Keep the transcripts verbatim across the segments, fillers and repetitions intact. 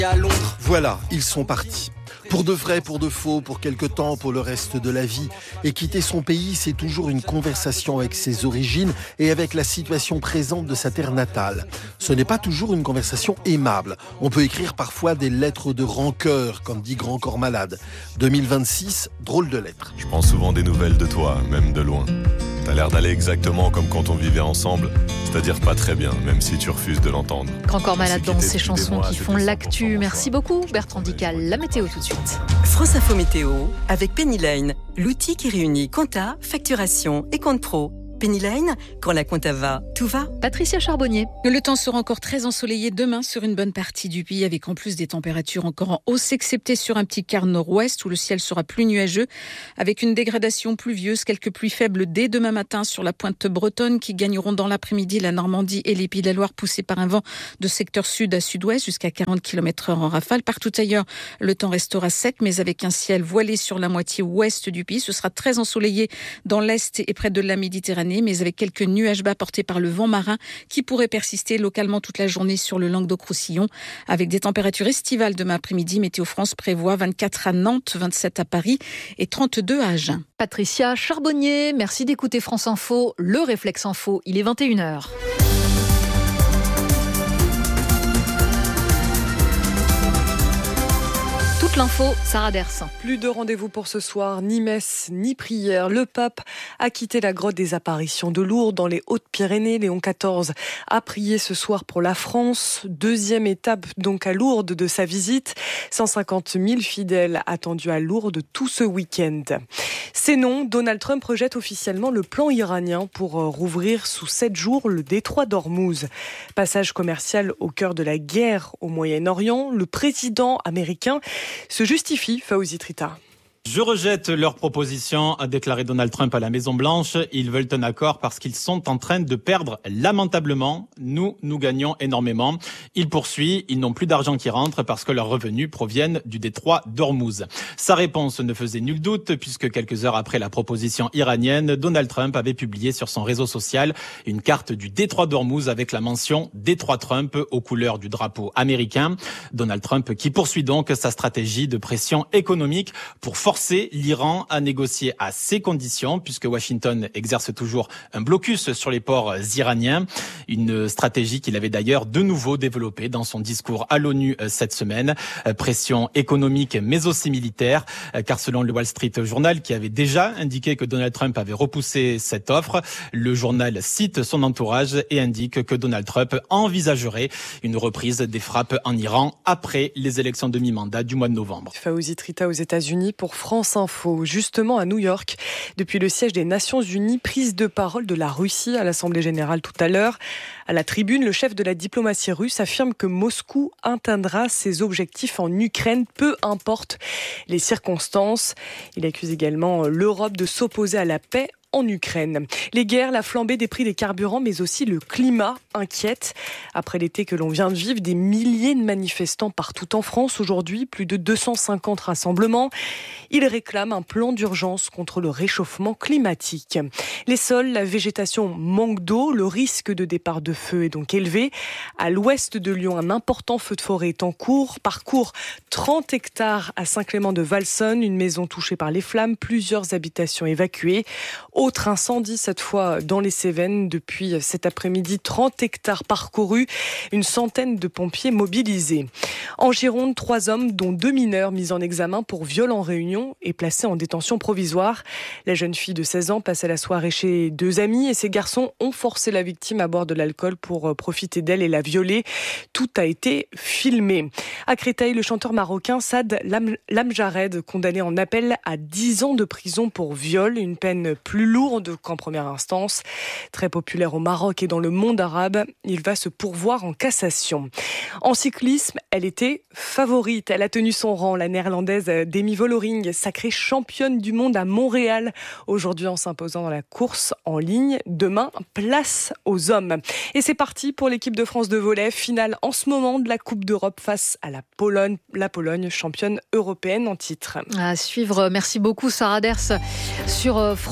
À Londres. Voilà, ils sont partis. Pour de vrai, pour de faux, pour quelque temps, pour le reste de la vie. Et quitter son pays, c'est toujours une conversation avec ses origines et avec la situation présente de sa terre natale. Ce n'est pas toujours une conversation aimable. On peut écrire parfois des lettres de rancœur, comme dit Grand Corps Malade. deux mille vingt-six, drôle de lettre. Je prends souvent des nouvelles de toi, même de loin. T'as l'air d'aller exactement comme quand on vivait ensemble, c'est-à-dire pas très bien, même si tu refuses de l'entendre. Grand Corps Malade dans ces chansons qui font l'actu. Merci beaucoup Bertrand Dical. La météo tout de suite. France Info Météo avec Penny Lane, l'outil qui réunit compta, facturation et compte pro. Penny Lane, quand la compta va, tout va. Patricia Charbonnier. Le temps sera encore très ensoleillé demain sur une bonne partie du pays, avec en plus des températures encore en hausse, excepté sur un petit quart nord-ouest où le ciel sera plus nuageux, avec une dégradation pluvieuse, quelques pluies faibles dès demain matin sur la pointe bretonne qui gagneront dans l'après-midi la Normandie et les Pays de la Loire, poussés par un vent de secteur sud à sud-ouest jusqu'à quarante kilomètres heure en rafale. Partout ailleurs, le temps restera sec, mais avec un ciel voilé sur la moitié ouest du pays. Ce sera très ensoleillé dans l'est et près de la Méditerranée, mais avec quelques nuages bas portés par le vent marin qui pourraient persister localement toute la journée sur le Languedoc-Roussillon. Avec des températures estivales demain après-midi, Météo France prévoit vingt-quatre à Nantes, vingt-sept à Paris et trente-deux à Agen. Patricia Charbonnier, merci d'écouter France Info, le Réflexe Info, il est vingt et une heures. Toute l'info, Sarah Ders. Plus de rendez-vous pour ce soir, ni messe, ni prière. Le pape a quitté la grotte des apparitions de Lourdes dans les Hautes-Pyrénées. Léon quatorze a prié ce soir pour la France. Deuxième étape donc à Lourdes de sa visite. cent cinquante mille fidèles attendus à Lourdes tout ce week-end. C'est non, Donald Trump rejette officiellement le plan iranien pour rouvrir sous sept jours le détroit d'Ormuz. Passage commercial au cœur de la guerre au Moyen-Orient, le président américain se justifie, Fawzi Trita. Je rejette leur proposition, a déclaré Donald Trump à la Maison-Blanche. Ils veulent un accord parce qu'ils sont en train de perdre lamentablement. Nous, nous gagnons énormément. Il poursuit, ils n'ont plus d'argent qui rentre parce que leurs revenus proviennent du détroit d'Ormuz. Sa réponse ne faisait nul doute puisque quelques heures après la proposition iranienne, Donald Trump avait publié sur son réseau social une carte du détroit d'Ormuz avec la mention Détroit Trump aux couleurs du drapeau américain. Donald Trump qui poursuit donc sa stratégie de pression économique pour forcer l'Iran à négocier à ses conditions, puisque Washington exerce toujours un blocus sur les ports iraniens. Une stratégie qu'il avait d'ailleurs de nouveau développée dans son discours à l'ONU cette semaine. Pression économique mais aussi militaire, car selon le Wall Street Journal, qui avait déjà indiqué que Donald Trump avait repoussé cette offre, le journal cite son entourage et indique que Donald Trump envisagerait une reprise des frappes en Iran après les élections de mi-mandat du mois de novembre. Fawzi Trita aux États-Unis pour France Info. Justement à New York, depuis le siège des Nations Unies, prise de parole de la Russie à l'Assemblée générale tout à l'heure. À la tribune, le chef de la diplomatie russe affirme que Moscou atteindra ses objectifs en Ukraine, peu importe les circonstances. Il accuse également l'Europe de s'opposer à la paix en Ukraine. Les guerres, la flambée des prix des carburants, mais aussi le climat inquiète. Après l'été que l'on vient de vivre, des milliers de manifestants partout en France. Aujourd'hui, plus de deux cent cinquante rassemblements. Ils réclament un plan d'urgence contre le réchauffement climatique. Les sols, la végétation manque d'eau. Le risque de départ de feu est donc élevé. À l'ouest de Lyon, un important feu de forêt est en cours. Parcours trente hectares à Saint-Clément-de-Valsonne. Une maison touchée par les flammes. Plusieurs habitations évacuées. Autre incendie, cette fois dans les Cévennes. Depuis cet après-midi, trente hectares parcourus, une centaine de pompiers mobilisés. En Gironde, trois hommes, dont deux mineurs, mis en examen pour viol en réunion et placés en détention provisoire. La jeune fille de seize ans passait la soirée chez deux amis et ces garçons ont forcé la victime à boire de l'alcool pour profiter d'elle et la violer. Tout a été filmé. À Créteil, le chanteur marocain Saad Lamjared, condamné en appel à dix ans de prison pour viol, une peine plus lourde qu'en première instance. Très populaire au Maroc et dans le monde arabe, il va se pourvoir en cassation. En cyclisme, elle était favorite. Elle a tenu son rang, la néerlandaise Demi Vollering, sacrée championne du monde à Montréal. Aujourd'hui, en s'imposant dans la course en ligne. Demain, place aux hommes. Et c'est parti pour l'équipe de France de volley. Finale en ce moment de la Coupe d'Europe face à la Pologne. La Pologne, championne européenne en titre. À suivre. Merci beaucoup, Sarah Ders, sur France Info.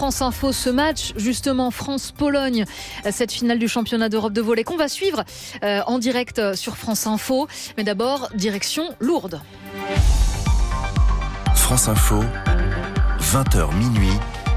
Info, ce match, justement, France-Pologne, cette finale du championnat d'Europe de volley qu'on va suivre euh, en direct sur France Info. Mais d'abord, direction Lourdes. France Info, vingt heures minuit,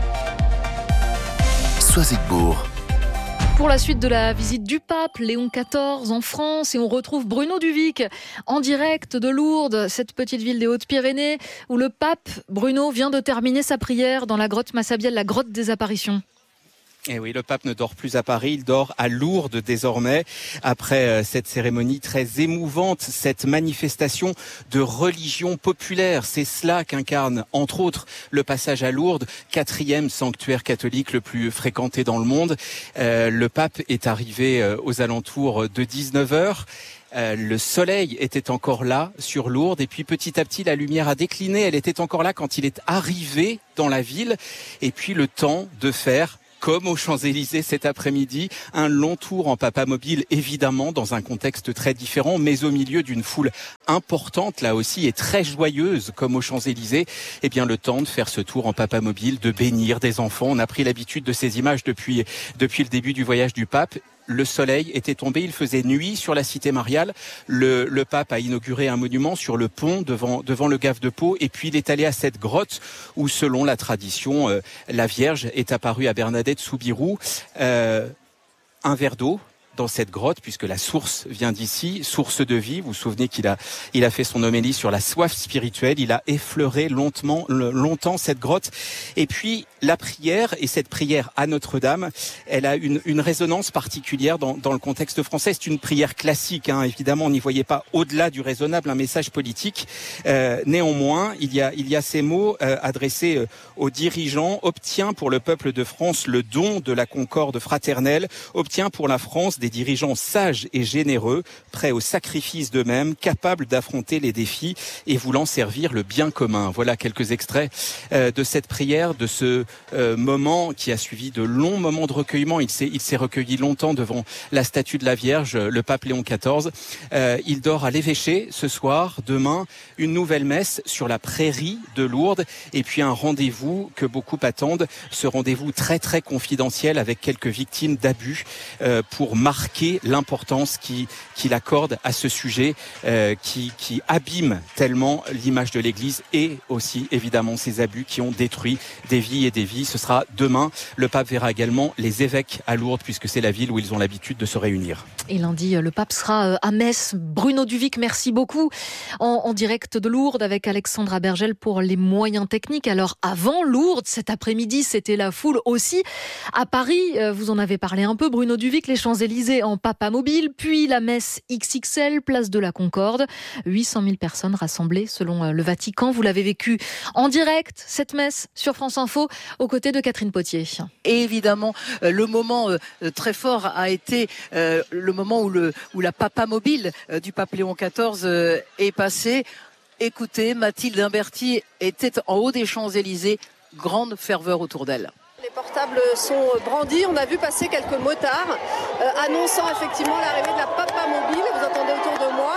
Soisigbourg. Pour la suite de la visite du pape Léon quatorze en France, et on retrouve Bruno Duvic en direct de Lourdes, cette petite ville des Hautes-Pyrénées où le pape Bruno vient de terminer sa prière dans la grotte Massabielle, la grotte des apparitions. Et oui, le pape ne dort plus à Paris, il dort à Lourdes désormais, après cette cérémonie très émouvante, cette manifestation de religion populaire. C'est cela qu'incarne, entre autres, le passage à Lourdes, quatrième sanctuaire catholique le plus fréquenté dans le monde. Euh, le pape est arrivé aux alentours de dix-neuf heures. Euh, le soleil était encore là sur Lourdes et puis petit à petit la lumière a décliné. Elle était encore là quand il est arrivé dans la ville et puis le temps de faire, comme aux Champs-Élysées cet après-midi, un long tour en papamobile, évidemment dans un contexte très différent, mais au milieu d'une foule importante là aussi et très joyeuse comme aux Champs-Élysées. Eh bien, le temps de faire ce tour en papamobile, de bénir des enfants. On a pris l'habitude de ces images depuis depuis le début du voyage du pape. Le soleil était tombé, il faisait nuit sur la cité mariale. Le, le pape a inauguré un monument sur le pont devant, devant le Gave de Pau. Et puis il est allé à cette grotte où, selon la tradition, euh, la Vierge est apparue à Bernadette Soubirous. Euh, un verre d'eau dans cette grotte, puisque la source vient d'ici, source de vie. Vous vous souvenez qu'il a, il a fait son homélie sur la soif spirituelle. Il a effleuré longtemps, longtemps cette grotte. Et puis, la prière, et cette prière à Notre-Dame, elle a une, une résonance particulière dans, dans le contexte français. C'est une prière classique, hein. Évidemment, on n'y voyait pas au-delà du raisonnable un message politique. Euh, néanmoins, il y a, il y a ces mots euh, adressés euh, aux dirigeants. Obtient pour le peuple de France le don de la concorde fraternelle. Obtient pour la France des dirigeants sages et généreux, prêts au sacrifice d'eux-mêmes, capables d'affronter les défis et voulant servir le bien commun. Voilà quelques extraits euh, de cette prière, de ce euh, moment qui a suivi de longs moments de recueillement. Il s'est, il s'est recueilli longtemps devant la statue de la Vierge, le pape Léon quatorze. Euh, il dort à l'évêché ce soir. Demain, une nouvelle messe sur la prairie de Lourdes et puis un rendez-vous que beaucoup attendent, ce rendez-vous très très confidentiel avec quelques victimes d'abus euh, pour marquer marquer l'importance qu'il, qu'il accorde à ce sujet euh, qui, qui abîme tellement l'image de l'Église et aussi évidemment ces abus qui ont détruit des vies et des vies. Ce sera demain. Le pape verra également les évêques à Lourdes puisque c'est la ville où ils ont l'habitude de se réunir. Et lundi, le pape sera à Metz. Bruno Duvic, merci beaucoup. En, en direct de Lourdes avec Alexandra Bergel pour les moyens techniques. Alors avant Lourdes, cet après-midi, c'était la foule aussi. À Paris, vous en avez parlé un peu, Bruno Duvic, les Champs-Élysées en papamobile, puis la messe X X L, place de la Concorde. huit cent mille personnes rassemblées selon le Vatican. Vous l'avez vécu en direct, cette messe, sur France Info, aux côtés de Catherine Potier. Et évidemment, le moment très fort a été le moment où, le, où la papamobile du pape Léon quatorze est passée. Écoutez, Mathilde Imberti était en haut des Champs-Élysées, grande ferveur autour d'elle. Les portables sont brandis, on a vu passer quelques motards euh, annonçant effectivement l'arrivée de la papamobile. Vous entendez autour de moi,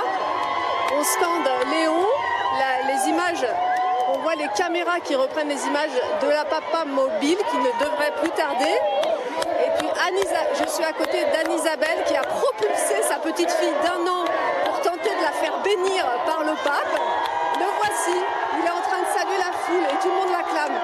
on scande Léon, la, les images, on voit les caméras qui reprennent les images de la papamobile qui ne devrait plus tarder. Et puis Anne-Isa- je suis à côté d'Anne-Isabelle qui a propulsé sa petite fille d'un an pour tenter de la faire bénir par le pape. Le voici, il est en train de saluer la foule et tout le monde l'acclame.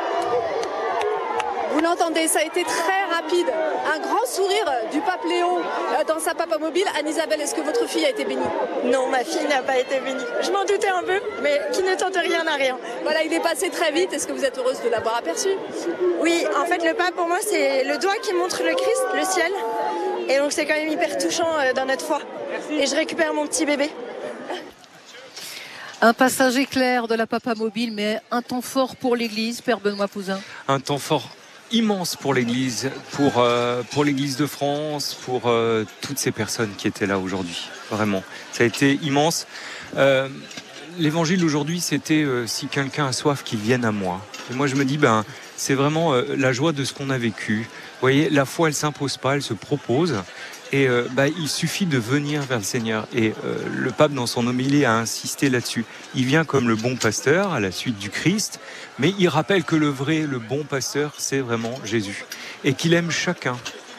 Vous l'entendez, ça a été très rapide. Un grand sourire du pape Léon dans sa papamobile. Anne-Isabelle, est-ce que votre fille a été bénie ? Non, ma fille n'a pas été bénie. Je m'en doutais un peu, mais qui ne tente rien n'a rien. Voilà, il est passé très vite. Est-ce que vous êtes heureuse de l'avoir aperçu ? Oui, en fait, le pape, pour moi, c'est le doigt qui montre le Christ, le ciel. Et donc, c'est quand même hyper touchant dans notre foi. Et je récupère mon petit bébé. Un passage éclair de la papamobile, mais un temps fort pour l'Église, Père Benoît Pouzin. Un temps fort immense pour l'Église, pour, euh, pour l'Église de France, pour euh, toutes ces personnes qui étaient là aujourd'hui. Vraiment, ça a été immense. Euh, l'évangile d'aujourd'hui, c'était euh, si quelqu'un a soif, qu'il vienne à moi. Et moi, je me dis, ben, c'est vraiment euh, la joie de ce qu'on a vécu. Vous voyez, la foi, elle s'impose pas, elle se propose. Et euh, bah, il suffit de venir vers le Seigneur. Et euh, le pape, dans son homélie, a insisté là-dessus. Il vient comme le bon pasteur, à la suite du Christ, mais il rappelle que le vrai, le bon pasteur, c'est vraiment Jésus. Et qu'il aime chacun.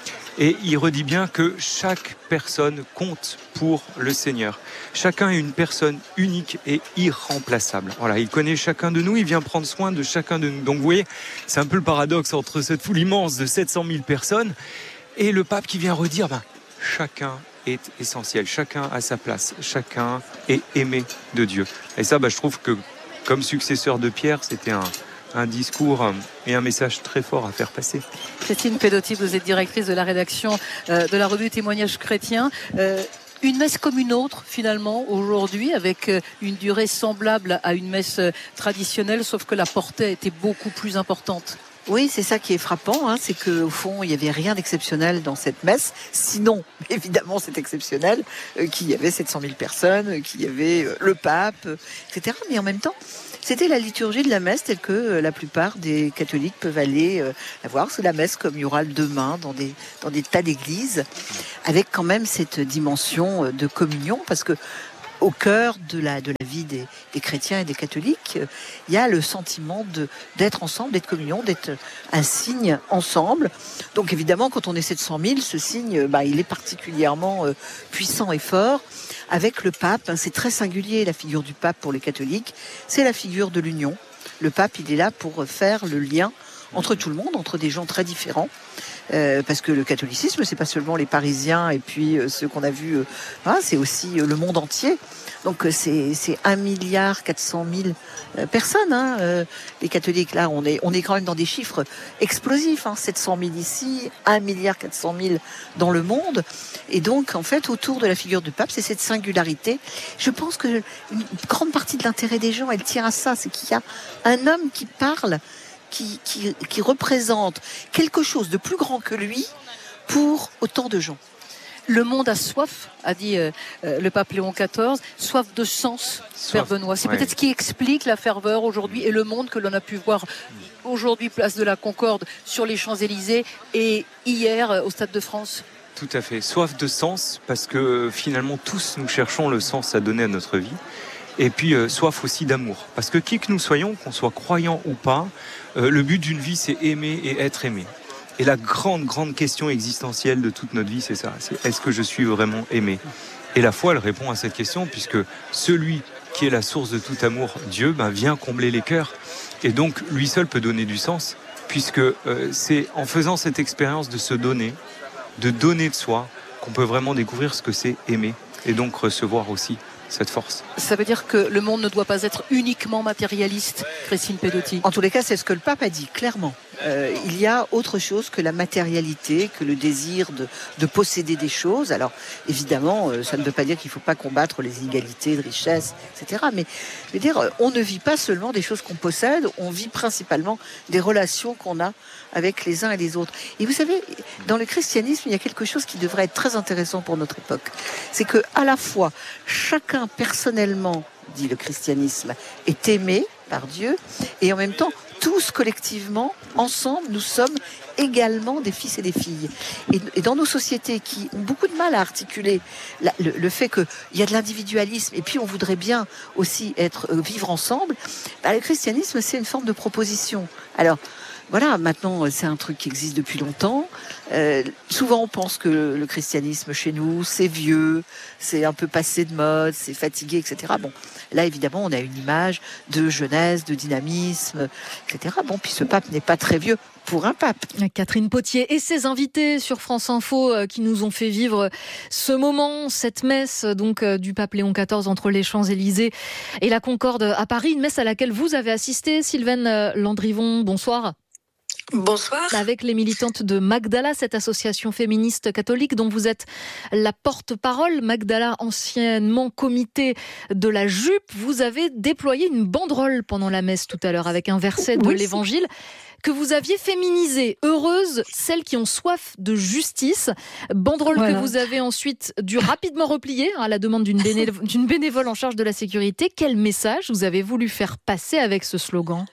Et il redit bien que chaque personne compte pour le Seigneur. Chacun est une personne unique et irremplaçable. Voilà, il connaît chacun de nous, il vient prendre soin de chacun de nous. Donc vous voyez, c'est un peu le paradoxe entre cette foule immense de sept cent mille personnes et le pape qui vient redire, ben, chacun est essentiel, chacun a sa place, chacun est aimé de Dieu. Et ça, ben, je trouve que comme successeur de Pierre, c'était un... un discours et un message très fort à faire passer. Christine Pedotti, vous êtes directrice de la rédaction euh, de la revue Témoignages chrétiens. Euh, une messe comme une autre, finalement, aujourd'hui, avec euh, une durée semblable à une messe euh, traditionnelle, sauf que la portée était beaucoup plus importante. Oui, c'est ça qui est frappant, hein, c'est qu'au fond, il n'y avait rien d'exceptionnel dans cette messe. Sinon, évidemment, c'est exceptionnel euh, qu'il y avait sept cent mille personnes, euh, qu'il y avait euh, le pape, euh, et cetera. Mais en même temps, c'était la liturgie de la messe telle que euh, la plupart des catholiques peuvent aller euh, la voir. C'est la messe comme il y aura demain dans des, dans des tas d'églises, avec quand même cette dimension euh, de communion, parce que au cœur de la, de la vie des, des chrétiens et des catholiques, euh, il y a le sentiment de, d'être ensemble, d'être communion, d'être un signe ensemble. Donc évidemment, quand on est sept cent mille, ce signe, bah, il est particulièrement euh, puissant et fort. Avec le pape, hein, c'est très singulier, la figure du pape pour les catholiques, c'est la figure de l'union. Le pape, il est là pour faire le lien entre tout le monde, entre des gens très différents. Euh, parce que le catholicisme, c'est pas seulement les Parisiens et puis euh, ceux qu'on a vus, euh, hein, c'est aussi euh, le monde entier. Donc euh, c'est c'est un milliard quatre cent mille euh, personnes. Hein, euh, les catholiques, là, on est on est quand même dans des chiffres explosifs. Hein, sept cent mille ici, un milliard quatre cent mille dans le monde. Et donc, en fait, autour de la figure du pape, c'est cette singularité. Je pense que une grande partie de l'intérêt des gens, elle tient à ça, c'est qu'il y a un homme qui parle. Qui, qui, qui représente quelque chose de plus grand que lui pour autant de gens. Le monde a soif, a dit euh, le pape Léon quatorze, soif de sens, soif, Père Benoît. C'est ouais. peut-être ce qui explique la ferveur aujourd'hui et le monde que l'on a pu voir aujourd'hui, place de la Concorde, sur les Champs-Élysées et hier au Stade de France. Tout à fait, soif de sens, parce que finalement tous nous cherchons le sens à donner à notre vie. Et puis euh, soif aussi d'amour, parce que qui que nous soyons, qu'on soit croyants ou pas, euh, le but d'une vie c'est aimer et être aimé. Et la grande grande question existentielle de toute notre vie, c'est ça, c'est est-ce que je suis vraiment aimé? Et la foi, elle répond à cette question, puisque celui qui est la source de tout amour, Dieu, ben, vient combler les cœurs, et donc lui seul peut donner du sens, puisque euh, c'est en faisant cette expérience de se donner, de donner de soi, qu'on peut vraiment découvrir ce que c'est aimer, et donc recevoir aussi cette force. Ça veut dire que le monde ne doit pas être uniquement matérialiste, Christine Pedotti. En tous les cas, c'est ce que le pape a dit, clairement. Euh, il y a autre chose que la matérialité, que le désir de, de posséder des choses. Alors, évidemment, euh, ça ne veut pas dire qu'il ne faut pas combattre les inégalités de richesse, et cetera. Mais je veux dire, on ne vit pas seulement des choses qu'on possède, on vit principalement des relations qu'on a avec les uns et les autres. Et vous savez, dans le christianisme, il y a quelque chose qui devrait être très intéressant pour notre époque. C'est que, à la fois, chacun personnellement, dit le christianisme, est aimé par Dieu, et en même temps, tous collectivement, ensemble, nous sommes également des fils et des filles. Et, et dans nos sociétés qui ont beaucoup de mal à articuler la, le, le fait qu'il y a de l'individualisme, et puis on voudrait bien aussi être euh, vivre ensemble, bah, le christianisme, c'est une forme de proposition. Alors, voilà, maintenant, c'est un truc qui existe depuis longtemps. Euh, souvent, on pense que le, le christianisme chez nous, c'est vieux, c'est un peu passé de mode, c'est fatigué, et cetera. Bon, là, évidemment, on a une image de jeunesse, de dynamisme, et cetera. Bon, puis ce pape n'est pas très vieux pour un pape. Catherine Potier et ses invités sur France Info euh, qui nous ont fait vivre ce moment, cette messe donc euh, du pape Léon quatorze entre les Champs-Élysées et la Concorde à Paris, une messe à laquelle vous avez assisté, Sylvaine euh, Landrivon. Bonsoir. Bonsoir. Avec les militantes de Magdala, cette association féministe catholique dont vous êtes la porte-parole. Magdala, anciennement comité de la jupe, vous avez déployé une banderole pendant la messe tout à l'heure avec un verset de oui, l'évangile que vous aviez féminisé. Heureuses celles qui ont soif de justice. Banderole voilà. que vous avez ensuite dû rapidement replier à la demande d'une bénévole, d'une bénévole en charge de la sécurité. Quel message vous avez voulu faire passer avec ce slogan ?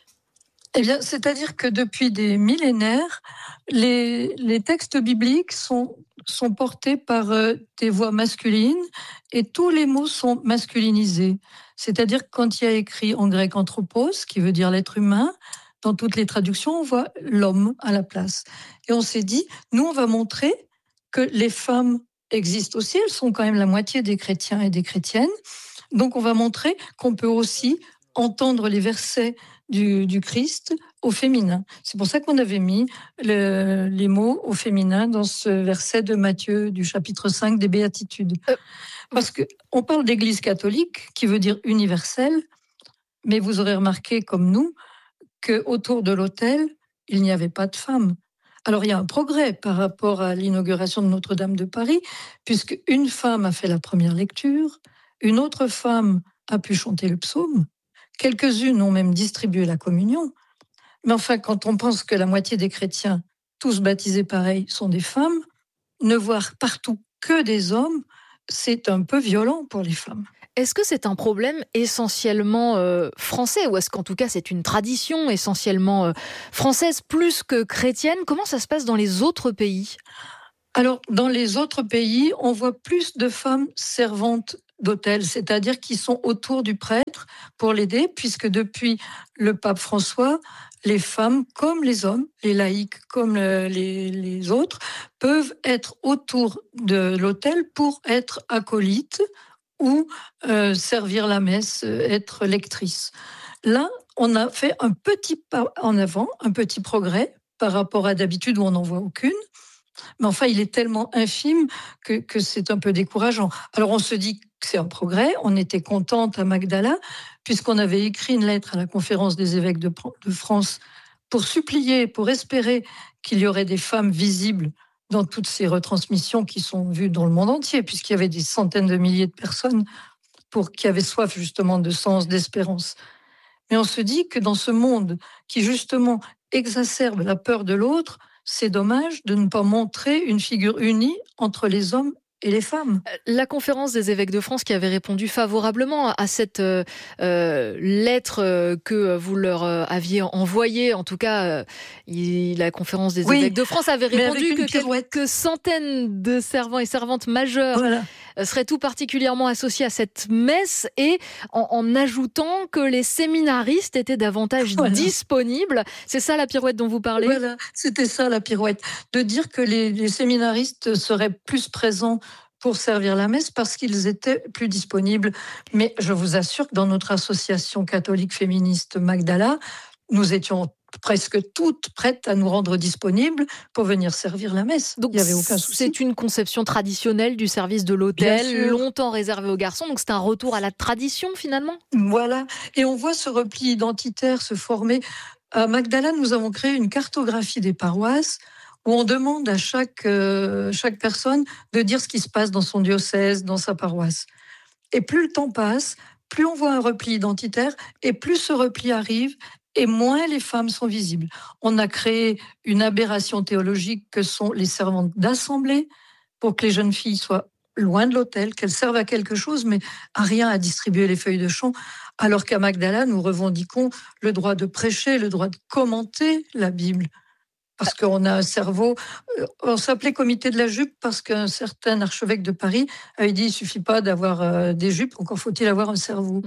Eh bien, c'est-à-dire que depuis des millénaires, les, les textes bibliques sont, sont portés par euh, des voix masculines et tous les mots sont masculinisés. C'est-à-dire que quand il y a écrit en grec anthropos, qui veut dire l'être humain, dans toutes les traductions, on voit l'homme à la place. Et on s'est dit, nous, on va montrer que les femmes existent aussi, elles sont quand même la moitié des chrétiens et des chrétiennes. Donc, on va montrer qu'on peut aussi entendre les versets Du, du Christ au féminin. C'est pour ça qu'on avait mis le, les mots au féminin dans ce verset de Matthieu du chapitre cinq des Béatitudes. Euh, Parce qu'on parle d'Église catholique, qui veut dire universelle, mais vous aurez remarqué, comme nous, qu'autour de l'autel, il n'y avait pas de femmes. Alors, il y a un progrès par rapport à l'inauguration de Notre-Dame de Paris, puisque une femme a fait la première lecture, une autre femme a pu chanter le psaume, quelques-unes ont même distribué la communion. Mais enfin, quand on pense que la moitié des chrétiens, tous baptisés pareil, sont des femmes, ne voir partout que des hommes, c'est un peu violent pour les femmes. Est-ce que c'est un problème essentiellement euh, français, ou est-ce qu'en tout cas c'est une tradition essentiellement euh, française plus que chrétienne? Comment ça se passe dans les autres pays? Alors, dans les autres pays, on voit plus de femmes servantes d'autel, c'est-à-dire qui sont autour du prêtre pour l'aider, puisque depuis le pape François, les femmes comme les hommes, les laïcs comme les, les autres, peuvent être autour de l'autel pour être acolytes ou euh, servir la messe, être lectrice. Là, on a fait un petit pas en avant, un petit progrès par rapport à d'habitude où on n'en voit aucune. Mais enfin, il est tellement infime que, que c'est un peu décourageant. Alors, on se dit que c'est un progrès. On était contente à Magdala, puisqu'on avait écrit une lettre à la conférence des évêques de, de France pour supplier, pour espérer qu'il y aurait des femmes visibles dans toutes ces retransmissions qui sont vues dans le monde entier, puisqu'il y avait des centaines de milliers de personnes pour, qui avaient soif justement de sens, d'espérance. Mais on se dit que dans ce monde qui justement exacerbe la peur de l'autre, c'est dommage de ne pas montrer une figure unie entre les hommes et les femmes. La conférence des évêques de France qui avait répondu favorablement à cette euh, euh, lettre euh, que vous leur euh, aviez envoyée, en tout cas, euh, il, la conférence des oui, évêques de France avait répondu que quelques centaines de servants et servantes majeurs voilà. seraient tout particulièrement associés à cette messe, et en, en ajoutant que les séminaristes étaient davantage voilà. disponibles. C'est ça la pirouette dont vous parlez? Voilà, c'était ça la pirouette. De dire que les, les séminaristes seraient plus présents pour servir la messe parce qu'ils étaient plus disponibles. Mais je vous assure que dans notre association catholique féministe Magdala, nous étions presque toutes prêtes à nous rendre disponibles pour venir servir la messe. Donc, il n'y avait aucun souci. C'est une conception traditionnelle du service de l'autel, longtemps réservé aux garçons. Donc c'est un retour à la tradition finalement. Voilà. Et on voit ce repli identitaire se former. À Magdala, nous avons créé une cartographie des paroisses où on demande à chaque, euh, chaque personne de dire ce qui se passe dans son diocèse, dans sa paroisse. Et plus le temps passe, plus on voit un repli identitaire, et plus ce repli arrive, et moins les femmes sont visibles. On a créé une aberration théologique que sont les servantes d'assemblée, pour que les jeunes filles soient loin de l'autel, qu'elles servent à quelque chose, mais à rien à distribuer les feuilles de chant, alors qu'à Magdala, nous revendiquons le droit de prêcher, le droit de commenter la Bible. Parce qu'on a un cerveau, on s'appelait comité de la jupe parce qu'un certain archevêque de Paris avait dit il ne suffit pas d'avoir des jupes, encore faut-il avoir un cerveau.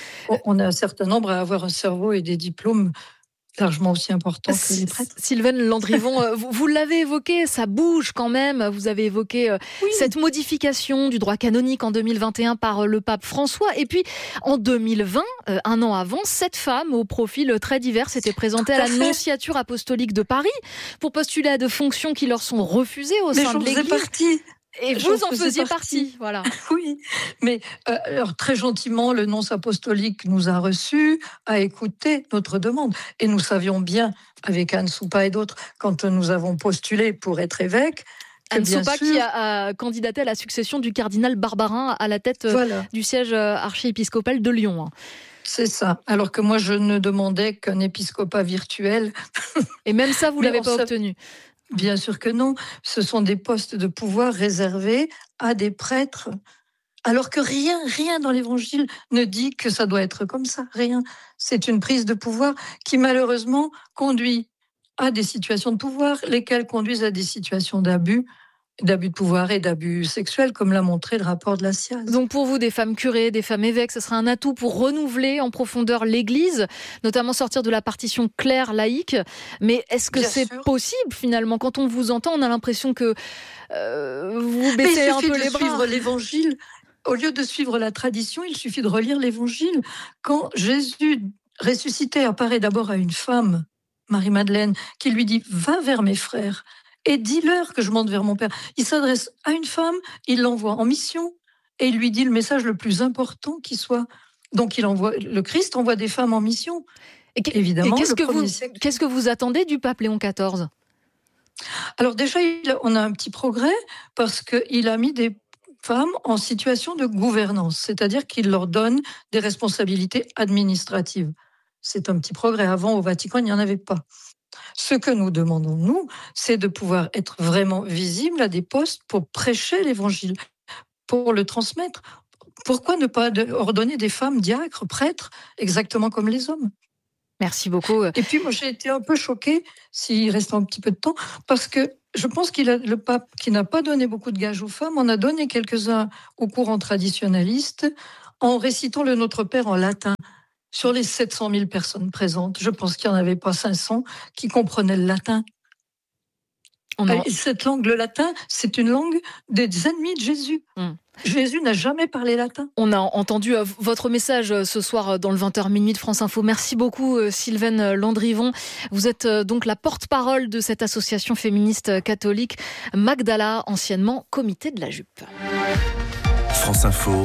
On a un certain nombre à avoir un cerveau et des diplômes largement aussi importants que les prêtres. Sylvaine Landrivon, vous, vous l'avez évoqué, ça bouge quand même. Vous avez évoqué oui. cette modification du droit canonique en deux mille vingt et un par le pape François. Et puis, en deux mille vingt, un an avant, sept femmes au profil très divers s'étaient présentées à la nonciature apostolique de Paris pour postuler à de fonctions qui leur sont refusées au mais sein de l'Église. Partie. Et vous en faisiez partie, partie. Voilà. Oui, mais euh, alors, très gentiment, le nonce apostolique nous a reçus, a écouté notre demande. Et nous savions bien, avec Anne Soupa et d'autres, quand nous avons postulé pour être évêque, Anne Soupa sûr... qui a, a candidaté à la succession du cardinal Barbarin à la tête voilà. du siège archiépiscopal de Lyon. C'est ça. Alors que moi, je ne demandais qu'un épiscopat virtuel. Et même ça, vous ne l'avez pas sa... obtenu. Bien sûr que non. Ce sont des postes de pouvoir réservés à des prêtres. Alors que rien, rien dans l'Évangile ne dit que ça doit être comme ça, rien. C'est une prise de pouvoir qui malheureusement conduit à des situations de pouvoir, lesquelles conduisent à des situations d'abus, d'abus de pouvoir et d'abus sexuels, comme l'a montré le rapport de la C I A S. Donc pour vous, des femmes curées, des femmes évêques, ce sera un atout pour renouveler en profondeur l'Église, notamment sortir de la partition claire laïque. Mais est-ce que Bien c'est sûr. possible finalement? Quand on vous entend, on a l'impression que euh, vous baissez un peu de les bras. Suivre l'Évangile. Au lieu de suivre la tradition, il suffit de relire l'Évangile. Quand Jésus ressuscité apparaît d'abord à une femme, Marie-Madeleine, qui lui dit « Va vers mes frères et dis-leur que je monte vers mon Père ». Il s'adresse à une femme, il l'envoie en mission et il lui dit le message le plus important qui soit. Donc il envoie, le Christ envoie des femmes en mission. Et qu- Évidemment, et qu'est-ce le que premier vous, siècle. qu'est-ce que vous attendez du pape Léon quatorze? Alors déjà, il- on a un petit progrès parce qu'il a mis des femmes en situation de gouvernance, c'est-à-dire qu'il leur donne des responsabilités administratives. C'est un petit progrès. Avant, au Vatican, il n'y en avait pas. Ce que nous demandons, nous, c'est de pouvoir être vraiment visible à des postes pour prêcher l'Évangile, pour le transmettre. Pourquoi ne pas de- ordonner des femmes diacres, prêtres, exactement comme les hommes? Merci beaucoup. Et puis, moi, j'ai été un peu choquée, s'il reste un petit peu de temps, parce que je pense qu'il a le pape, qui n'a pas donné beaucoup de gages aux femmes, en a donné quelques-uns au courant traditionnaliste, en récitant le Notre Père en latin. Sur les sept cent mille personnes présentes, je pense qu'il n'y en avait pas cinq cents qui comprenaient le latin. On en- Et cette langue, le latin, c'est une langue des ennemis de Jésus. Mm. Jésus n'a jamais parlé latin. On a entendu euh, votre message euh, ce soir euh, dans le vingt heures minuit de France Info. Merci beaucoup euh, Sylvaine Landrivon. Vous êtes euh, donc la porte-parole de cette association féministe euh, catholique Magdala, anciennement Comité de la Jupe. France Info,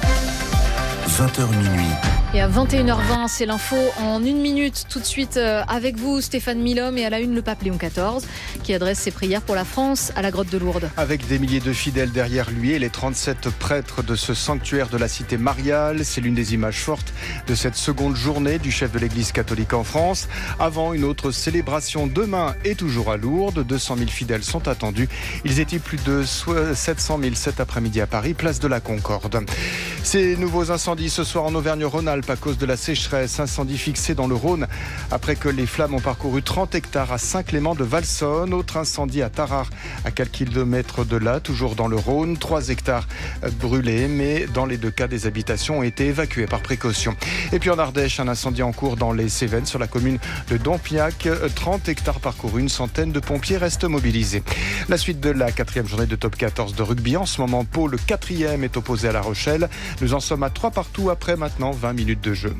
vingt heures minuit. Et à vingt et une heures vingt, c'est l'info en une minute. Tout de suite euh, avec vous, Stéphane Milhomme, et à la une, le pape Léon quatorze, qui adresse ses prières pour la France à la grotte de Lourdes. Avec des milliers de fidèles derrière lui et les trente-sept prêtres de ce sanctuaire de la cité mariale, c'est l'une des images fortes de cette seconde journée du chef de l'Église catholique en France. Avant une autre célébration demain et toujours à Lourdes, deux cent mille fidèles sont attendus. Ils étaient plus de sept cent mille cet après-midi à Paris, place de la Concorde. Ces nouveaux incendies ce soir en Auvergne-Rhône-Alpes à cause de la sécheresse, incendie fixé dans le Rhône après que les flammes ont parcouru trente hectares à Saint-Clément de Valsonne. Autre incendie à Tarare, à quelques kilomètres de là, toujours dans le Rhône. trois hectares brûlés, mais dans les deux cas, des habitations ont été évacuées par précaution. Et puis en Ardèche, un incendie en cours dans les Cévennes, sur la commune de Dompiac. trente hectares parcourus, une centaine de pompiers restent mobilisés. La suite de la quatrième journée de top quatorze de rugby. En ce moment, Pau, le quatrième, est opposé à La Rochelle. Nous en sommes à trois partout après maintenant vingt minutes de jeu.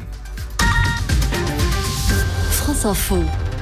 France Info.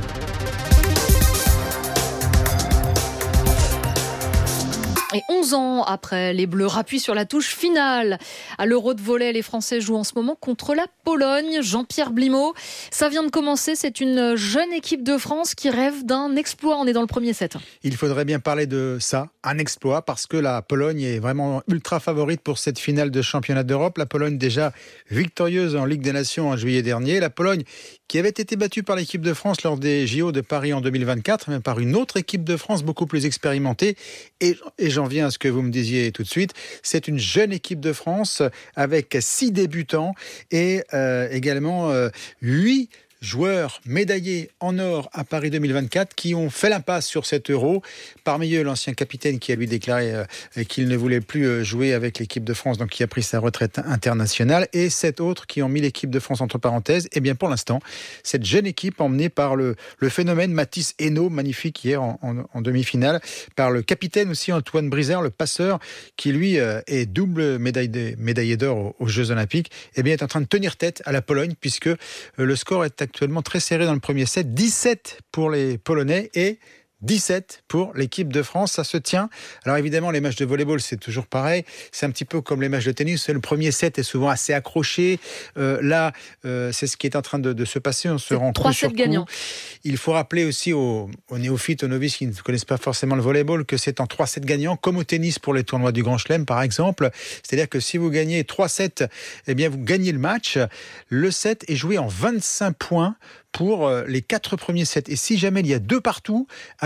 Et onze ans après, les Bleus rappuient sur la touche finale. À l'Euro de volley, les Français jouent en ce moment contre la Pologne. Jean-Pierre Blimaud, ça vient de commencer. C'est une jeune équipe de France qui rêve d'un exploit. On est dans le premier set. Il faudrait bien parler de ça, un exploit, parce que la Pologne est vraiment ultra favorite pour cette finale de championnat d'Europe. La Pologne déjà victorieuse en Ligue des Nations en juillet dernier. La Pologne qui avait été battue par l'équipe de France lors des J O de Paris en deux mille vingt-quatre, mais par une autre équipe de France beaucoup plus expérimentée. Et, et j'en viens à ce que vous me disiez tout de suite. C'est une jeune équipe de France avec six débutants et euh, également euh, huit joueurs médaillés en or à Paris deux mille vingt-quatre qui ont fait l'impasse sur cet Euro. Parmi eux, l'ancien capitaine qui a lui déclaré euh, qu'il ne voulait plus euh, jouer avec l'équipe de France, donc qui a pris sa retraite internationale, et sept autres qui ont mis l'équipe de France entre parenthèses. Et bien pour l'instant, cette jeune équipe emmenée par le, le phénomène Mathis Hainaut, magnifique hier en, en, en demi-finale, par le capitaine aussi Antoine Brizard, le passeur, qui lui euh, est double médaillé, médaillé d'or aux, aux Jeux Olympiques, et bien est en train de tenir tête à la Pologne, puisque euh, le score est actuellement très serré dans le premier set, dix-sept pour les Polonais et dix-sept pour l'équipe de France, ça se tient. Alors évidemment, les matchs de volleyball, c'est toujours pareil. C'est un petit peu comme les matchs de tennis. Le premier set est souvent assez accroché. Euh, là, euh, c'est ce qui est en train de, de se passer. On se rend coup sur coup. Gagnants. Il faut rappeler aussi aux, aux néophytes, aux novices qui ne connaissent pas forcément le volleyball, que c'est en trois sets gagnants, comme au tennis pour les tournois du Grand Chelem, par exemple. C'est-à-dire que si vous gagnez trois sets, eh bien, vous gagnez le match. Le set est joué en vingt-cinq points pour les quatre premiers sets. Et si jamais il y a deux partout,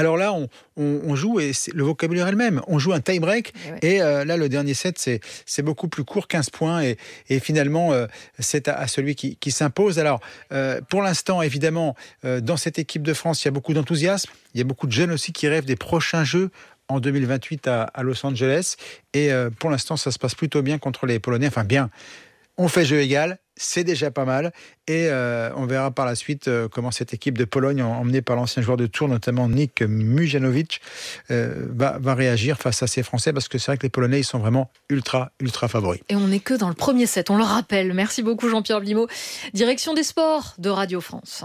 Alors là, on, on, on joue, et le vocabulaire est le même, on joue un tie-break, et, ouais. et euh, là, le dernier set, c'est, c'est beaucoup plus court, quinze points, et, et finalement, euh, c'est à, à celui qui, qui s'impose. Alors, euh, pour l'instant, évidemment, euh, dans cette équipe de France, il y a beaucoup d'enthousiasme, il y a beaucoup de jeunes aussi qui rêvent des prochains Jeux en deux mille vingt-huit à, à Los Angeles, et euh, pour l'instant, ça se passe plutôt bien contre les Polonais, enfin bien, on fait jeu égal, c'est déjà pas mal, et euh, on verra par la suite euh, comment cette équipe de Pologne, emmenée par l'ancien joueur de Tours, notamment Nick Mujanovic, euh, va, va réagir face à ces Français, parce que c'est vrai que les Polonais, ils sont vraiment ultra, ultra favoris. Et on n'est que dans le premier set, on le rappelle. Merci beaucoup Jean-Pierre Blimaud. Direction des sports de Radio France.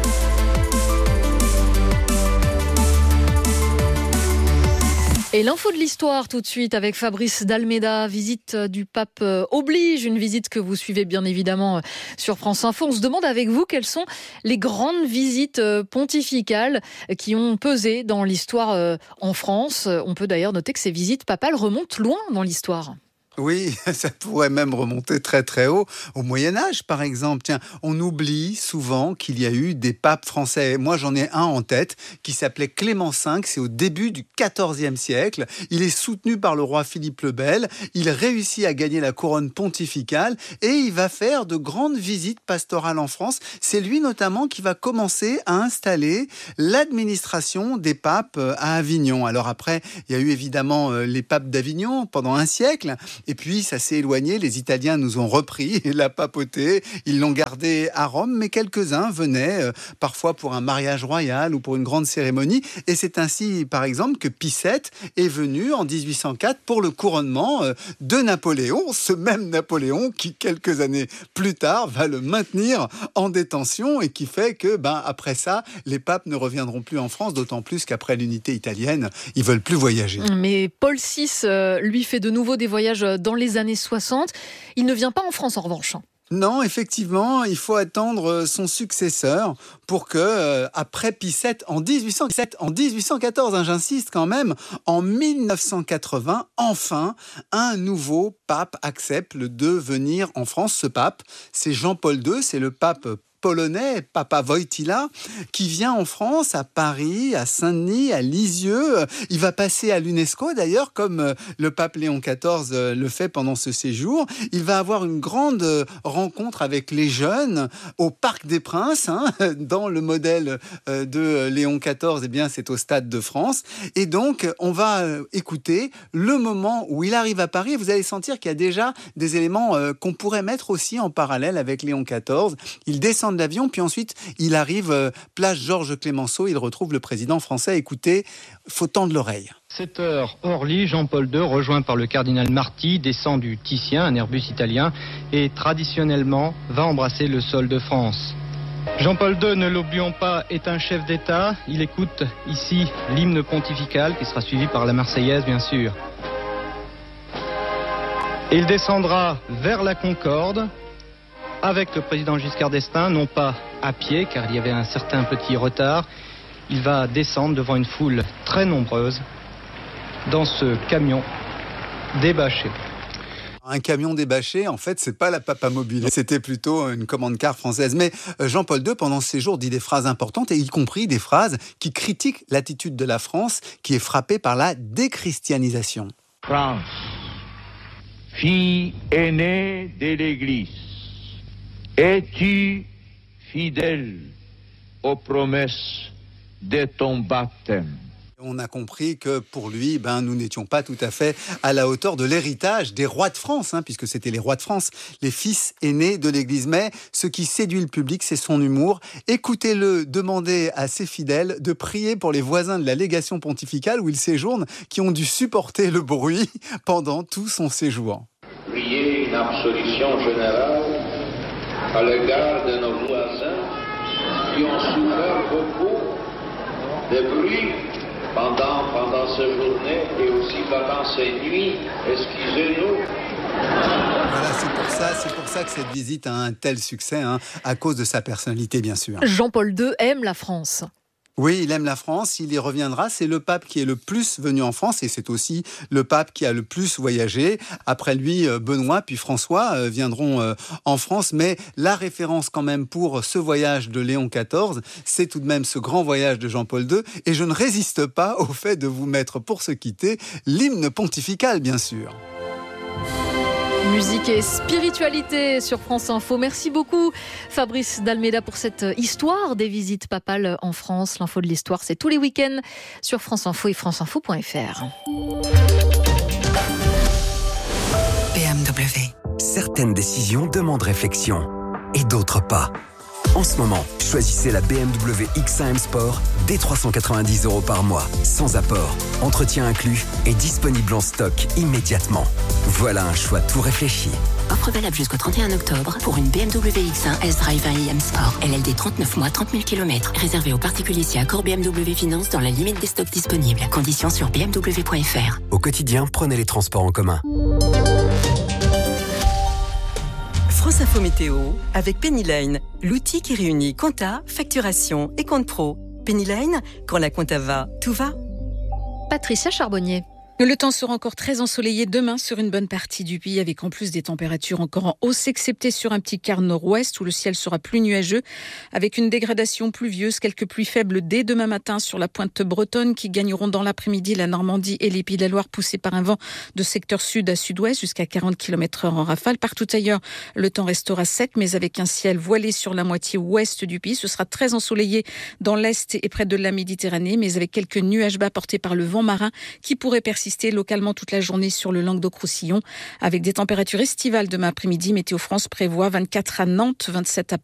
Et l'info de l'histoire tout de suite avec Fabrice d'Almeida. Visite du pape oblige, une visite que vous suivez bien évidemment sur France Info. On se demande avec vous quelles sont les grandes visites pontificales qui ont pesé dans l'histoire en France. On peut d'ailleurs noter que ces visites papales remontent loin dans l'histoire. Oui, ça pourrait même remonter très très haut, au Moyen-Âge par exemple. Tiens, on oublie souvent qu'il y a eu des papes français. Moi j'en ai un en tête qui s'appelait Clément cinq, c'est au début du quatorzième siècle. Il est soutenu par le roi Philippe le Bel, il réussit à gagner la couronne pontificale et il va faire de grandes visites pastorales en France. C'est lui notamment qui va commencer à installer l'administration des papes à Avignon. Alors après, il y a eu évidemment les papes d'Avignon pendant un siècle. Et puis, ça s'est éloigné. Les Italiens nous ont repris la papauté. Ils l'ont gardée à Rome, mais quelques-uns venaient euh, parfois pour un mariage royal ou pour une grande cérémonie. Et c'est ainsi, par exemple, que Pie sept est venu en dix-huit cent quatre pour le couronnement euh, de Napoléon. Ce même Napoléon qui, quelques années plus tard, va le maintenir en détention et qui fait que, ben, après ça, les papes ne reviendront plus en France, d'autant plus qu'après l'unité italienne, ils veulent plus voyager. Mais Paul six, euh, lui, fait de nouveau des voyages dans les années soixante. Il ne vient pas en France en revanche. Non, effectivement, il faut attendre son successeur pour que, euh, après Pie sept, en dix-huit cent sept, en dix-huit cent quatorze, hein, j'insiste quand même, en mille neuf cent quatre-vingts, enfin, un nouveau pape accepte de venir en France. Ce pape, c'est Jean-Paul deux, c'est le pape polonais, Papa Wojtyła, qui vient en France, à Paris, à Saint-Denis, à Lisieux. Il va passer à l'UNESCO, d'ailleurs, comme le pape Léon quatorze le fait pendant ce séjour. Il va avoir une grande rencontre avec les jeunes au Parc des Princes, hein, dans le modèle de Léon quatorze, eh bien, c'est au Stade de France. Et donc, on va écouter le moment où il arrive à Paris. Vous allez sentir qu'il y a déjà des éléments qu'on pourrait mettre aussi en parallèle avec Léon quatorze. Il descend de l'avion, puis ensuite il arrive euh, place Georges Clémenceau, il retrouve le président français. Écoutez, faut tendre l'oreille. sept heures, Orly, Jean-Paul deux, rejoint par le cardinal Marty, descend du Titien, un Airbus italien, et traditionnellement va embrasser le sol de France. Jean-Paul deux, ne l'oublions pas, est un chef d'État. Il écoute ici l'hymne pontifical, qui sera suivi par la Marseillaise, bien sûr. Il descendra vers la Concorde, avec le président Giscard d'Estaing, non pas à pied, car il y avait un certain petit retard. Il va descendre devant une foule très nombreuse dans ce camion débâché. Un camion débâché, en fait, c'est pas la Papamobile. C'était plutôt une commande-car française. Mais Jean-Paul deux, pendant ce séjour, dit des phrases importantes, et y compris des phrases qui critiquent l'attitude de la France, qui est frappée par la déchristianisation. France, fille aînée de l'Église, es-tu fidèle aux promesses de ton baptême? On a compris que pour lui, ben, nous n'étions pas tout à fait à la hauteur de l'héritage des rois de France, hein, puisque c'était les rois de France, les fils aînés de l'Église. Mais ce qui séduit le public, c'est son humour. Écoutez-le demander à ses fidèles de prier pour les voisins de la légation pontificale où il séjourne, qui ont dû supporter le bruit pendant tout son séjour. Priez une absolution générale à l'égard de nos voisins qui ont souffert beaucoup de bruit pendant, pendant ces journées et aussi pendant ces nuits. Excusez-nous. Voilà, c'est pour ça, c'est pour ça que cette visite a un tel succès, hein, à cause de sa personnalité, bien sûr. Jean-Paul deux aime la France. Oui, il aime la France, il y reviendra. C'est le pape qui est le plus venu en France et c'est aussi le pape qui a le plus voyagé. Après lui, Benoît puis François viendront en France. Mais la référence quand même pour ce voyage de Léon quatorze, c'est tout de même ce grand voyage de Jean-Paul deux. Et je ne résiste pas au fait de vous mettre pour se quitter l'hymne pontifical, bien sûr. Musique et spiritualité sur France Info. Merci beaucoup Fabrice Dalméda pour cette histoire des visites papales en France. L'info de l'histoire, c'est tous les week-ends sur France Info et france info point f r. B M W. Certaines décisions demandent réflexion et d'autres pas. En ce moment, choisissez la B M W X un M Sport dès trois cent quatre-vingt-dix euros par mois, sans apport, entretien inclus et disponible en stock immédiatement. Voilà un choix tout réfléchi. Offre valable jusqu'au trente et un octobre pour une B M W X un S-Drive un i M Sport. L L D trente-neuf mois, trente mille kilomètres. Réservé aux particuliers si accord B M W Finance dans la limite des stocks disponibles. Conditions sur b m w point f r. Au quotidien, prenez les transports en commun. France Info Météo avec Pennyline, l'outil qui réunit compta, facturation et compte pro. Pennyline, quand la compta va, tout va. Patricia Charbonnier. Le temps sera encore très ensoleillé demain sur une bonne partie du pays, avec en plus des températures encore en hausse, excepté sur un petit quart nord-ouest où le ciel sera plus nuageux, avec une dégradation pluvieuse, quelques pluies faibles dès demain matin sur la pointe bretonne qui gagneront dans l'après-midi la Normandie et les Pays de la Loire, poussés par un vent de secteur sud à sud-ouest jusqu'à quarante kilomètres heure en rafale. Partout ailleurs, le temps restera sec, mais avec un ciel voilé sur la moitié ouest du pays. Ce sera très ensoleillé dans l'est et près de la Méditerranée, mais avec quelques nuages bas portés par le vent marin qui pourraient persister localement toute la journée sur le Languedoc-Roussillon, avec des températures estivales demain après-midi. Météo France prévoit vingt-quatre à Nantes, vingt-sept à